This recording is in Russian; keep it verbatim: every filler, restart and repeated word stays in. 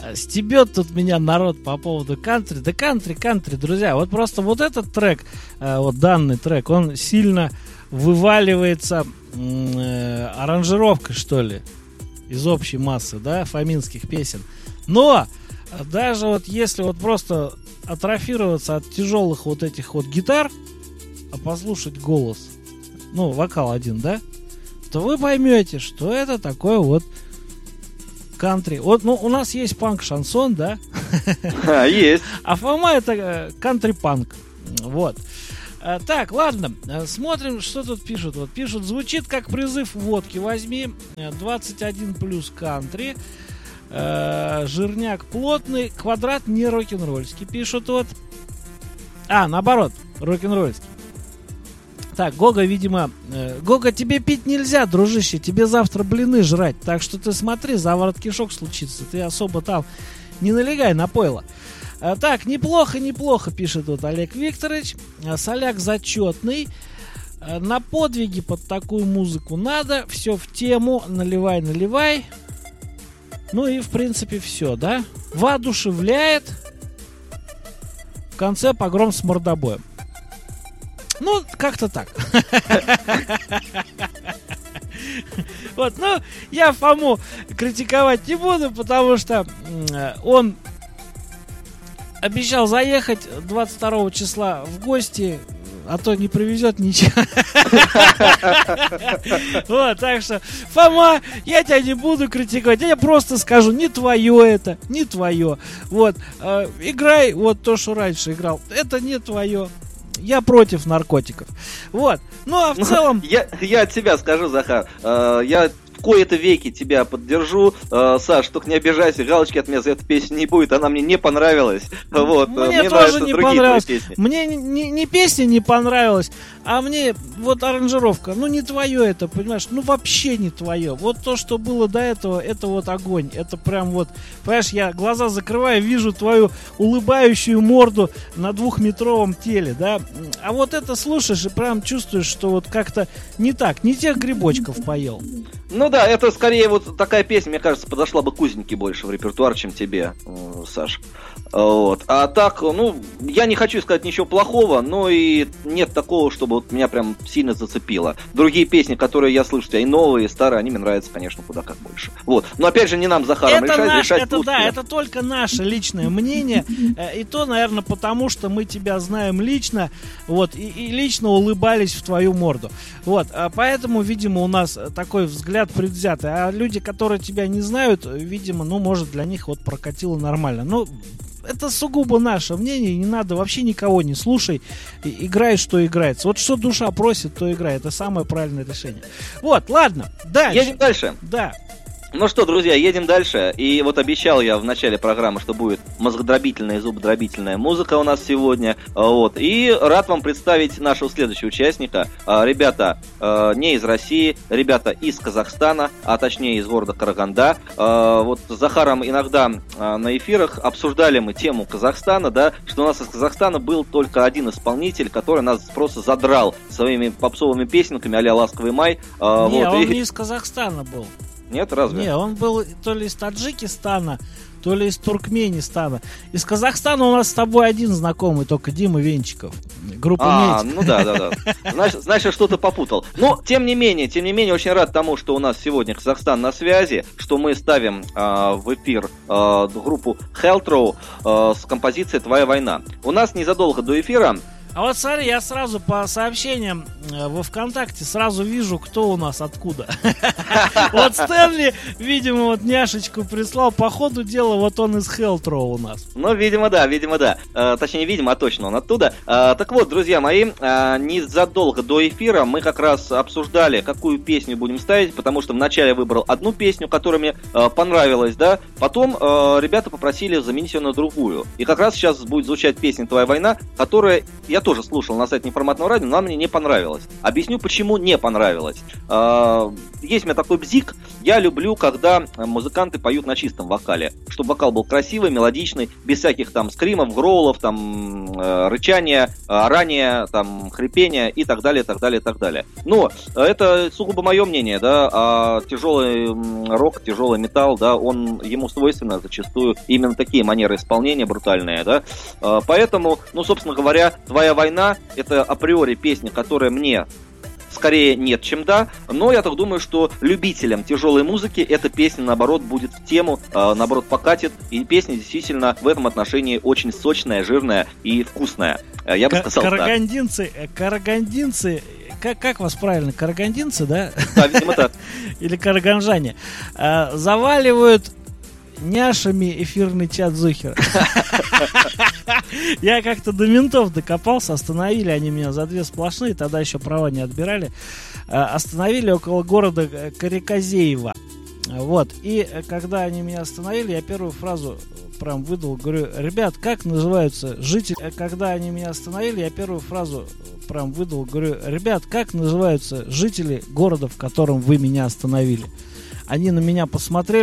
Стебет тут меня народ по поводу кантри. Да кантри, кантри, друзья. Вот просто вот этот трек, вот данный трек, он сильно вываливается э, аранжировкой, что ли, из общей массы, да, фоминских песен. Но даже вот если вот просто атрофироваться от тяжелых вот этих вот гитар, а послушать голос, ну, вокал один, да, то вы поймете, что это такое вот кантри. Вот, ну, у нас есть панк-шансон, да? А, есть. А Фома это кантри-панк. Вот. А, так, ладно, смотрим, что тут пишут. Вот пишут, звучит как призыв водки. Возьми двадцать один плюс кантри. Э, жирняк плотный, квадрат не рок-н-ролльский. Пишут вот. А, наоборот, рок-н-ролльский. Так, Гога, видимо... Э, Гога, тебе пить нельзя, дружище. Тебе завтра блины жрать. Так что ты смотри, заворот кишок случится. Ты особо там не налегай на пойло. А, так, неплохо, неплохо, пишет вот Олег Викторович. А, соляк зачетный. А, на подвиги под такую музыку надо. Все в тему. Наливай, наливай. Ну и, в принципе, все, да? Воодушевляет. В конце погром с мордобоем. Ну, как-то так. Вот, ну, я Фому критиковать не буду, потому что он обещал заехать двадцать второго числа в гости, а то не привезет ничего. Вот, так что, Фома, я тебя не буду критиковать, я просто скажу, не твое это, не твое. Вот, играй вот то, что раньше играл, это не твое. Я против наркотиков. Вот. Ну, а в целом... Я, я от себя скажу, Захар. Э, я в кои-то веки тебя поддержу. Э, Саш, только не обижайся, галочки от меня за эту песню не будет. Она мне не понравилась. Вот. Мне, мне тоже не понравилась. Мне не, не песня не понравилась, а мне вот аранжировка. Ну, не твое это, понимаешь? Ну, вообще не твое. Вот то, что было до этого, это вот огонь. Это прям вот, понимаешь, я глаза закрываю, вижу твою улыбающую морду на двухметровом теле, да? А вот это слушаешь и прям чувствуешь, что вот как-то не так, не тех грибочков поел. Ну да, это скорее вот такая песня, мне кажется, подошла бы Кузнике больше в репертуар, чем тебе, Саш. Вот. А так, ну, я не хочу сказать ничего плохого, но и нет такого, чтобы вот меня прям сильно зацепило. Другие песни, которые я слышу, и новые, и старые, они мне нравятся, конечно, куда как больше. Вот. Но опять же, не нам, Захаром, это решать, наш, решать это да, это только наше личное мнение. И то, наверное, потому что мы тебя знаем лично, вот, и, и лично улыбались в твою морду. Вот. Поэтому, видимо, у нас такой взгляд предвзятый. А люди, которые тебя не знают, видимо, ну, может, для них вот прокатило нормально. Ну, это сугубо наше мнение, не надо, вообще никого не слушай, играй, что играется. Вот что душа просит, то играй. Это самое правильное решение. Вот, ладно, дальше. Едем дальше. Да. Ну что, друзья, едем дальше. И вот обещал я в начале программы, что будет мозгодробительная и зубодробительная музыка у нас сегодня. Вот. И рад вам представить нашего следующего участника. Ребята не из России, ребята из Казахстана, а точнее из города Караганда. Вот с Захаром иногда на эфирах обсуждали мы тему Казахстана, да, что у нас из Казахстана был только один исполнитель, который нас просто задрал своими попсовыми песенками а-ля «Ласковый май». Не, вот. он И... не из Казахстана был. Нет, разве? Не, он был то ли из Таджикистана, то ли из Туркменистана. Из Казахстана у нас с тобой один знакомый, только Дима Венчиков. Группа А, «Медь». ну да, да, да. Значит, значит, что-то попутал. Но, тем не менее, тем не менее, очень рад тому, что у нас сегодня Казахстан на связи, что мы ставим э, в эфир э, группу Hellthrow э, с композицией «Твоя война». У нас незадолго до эфира... А вот смотри, я сразу по сообщениям во ВКонтакте сразу вижу, кто у нас откуда. Вот Стэнли, видимо, вот няшечку прислал. По ходу дела, вот он из Hellthrow у нас. Ну, видимо, да, видимо, да. Точнее, видимо, а точно он оттуда. Так вот, друзья мои, незадолго до эфира мы как раз обсуждали, какую песню будем ставить, потому что вначале выбрал одну песню, которая мне понравилась, да. Потом ребята попросили заменить ее на другую. И как раз сейчас будет звучать песня «Твоя война», которая, я тоже слушал на сайте Неформатного радио, но она мне не понравилась. Объясню, почему не понравилась. Э, есть у меня такой бзик. Я люблю, когда музыканты поют на чистом вокале. Чтобы вокал был красивый, мелодичный, без всяких там скримов, гроулов, там, э, рычания, орания, там, хрипения и так далее, так далее, так далее. Но это сугубо мое мнение, да, а тяжелый рок, тяжелый металл, да, он, ему свойственно зачастую именно такие манеры исполнения брутальные, да. Э, поэтому, ну, собственно говоря, «Твоя война» — это априори песня, которая мне скорее нет, чем да, но я так думаю, что любителям тяжелой музыки эта песня, наоборот, будет в тему, э, наоборот, покатит, и песня действительно в этом отношении очень сочная, жирная и вкусная. Я бы К- сказал карагандинцы, так. Карагандинцы, как, как вас правильно, карагандинцы, да? Да, видимо, так. Или караганжане, э, заваливают няшами эфирный чат Зухера. Я как-то до ментов докопался, остановили они меня за две сплошные, тогда еще права не отбирали. Остановили около города Карикозеева. Вот, и когда они меня остановили, я первую фразу прям выдал, говорю: ребят, как называются жители... Когда они меня остановили, я первую фразу прям выдал, говорю: ребят, как называются жители города, в котором вы меня остановили? Они на меня посмотрели.